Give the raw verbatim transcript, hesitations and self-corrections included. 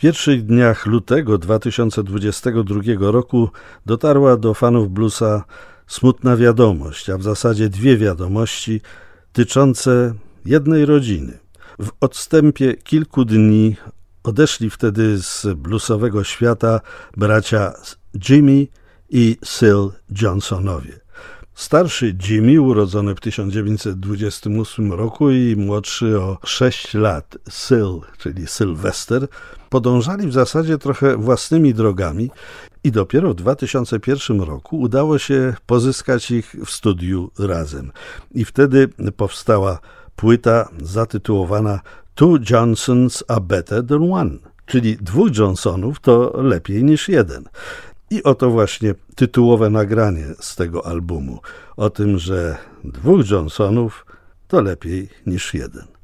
pierwszych dniach lutego dwa tysiące dwudziestego drugiego roku dotarła do fanów bluesa smutna wiadomość, a w zasadzie dwie wiadomości tyczące jednej rodziny. W odstępie kilku dni odeszli wtedy z bluesowego świata bracia Jimmy i Syl Johnsonowie. Starszy Jimmy, urodzony w tysiąc dziewięćset dwudziestym ósmym roku, i młodszy o sześć lat Syl, czyli Sylwester, podążali w zasadzie trochę własnymi drogami i dopiero w dwa tysiące pierwszym roku udało się pozyskać ich w studiu razem. I wtedy powstała płyta zatytułowana Two Johnsons are better than one, czyli dwóch Johnsonów to lepiej niż jeden. I oto właśnie tytułowe nagranie z tego albumu, o tym, że dwóch Johnsonów to lepiej niż jeden.